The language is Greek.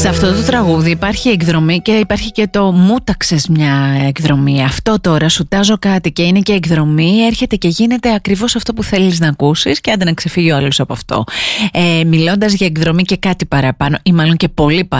Σε αυτό το τραγούδι υπάρχει εκδρομή και υπάρχει και το μου ταξες μια εκδρομή. Αυτό τώρα σου τάζω κάτι και είναι και εκδρομή, έρχεται και γίνεται ακριβώς αυτό που θέλεις να ακούσεις και άντε να ξεφύγει ο άλλος από αυτό. Μιλώντας για εκδρομή και κάτι παραπάνω ή μάλλον και πολύ παραπάνω,